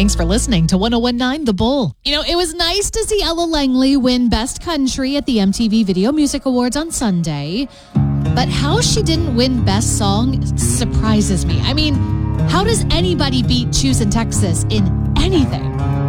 Thanks for listening to 1019 The Bull. You know, it was nice to see Ella Langley win Best Country at the MTV Video Music Awards on Sunday. But how she didn't win Best Song surprises me. I mean, how does anybody beat Choose in Texas in anything?